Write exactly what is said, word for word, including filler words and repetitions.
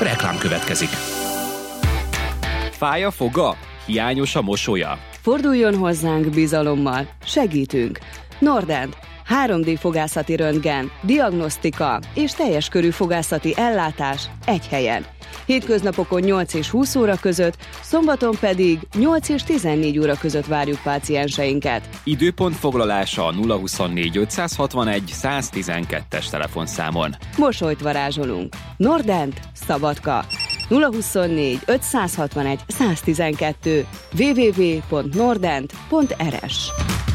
reklám következik. Fáj a foga? Hiányos a mosolya? Forduljon hozzánk bizalommal, segítünk. Nordent, három dé fogászati röntgen, diagnosztika és teljes körű fogászati ellátás egy helyen. Hétköznapokon nyolc és húsz óra között, szombaton pedig nyolc és tizennégy óra között várjuk pácienseinket. Időpont foglalása a nulla huszonnégy ötszázhatvanegy száztizenkettes telefonszámon. Mosolyt varázsolunk. Nordent, Szabadka. nulla huszonnégy ötszázhatvanegy száztizenkettő w w w pont nordent pont r s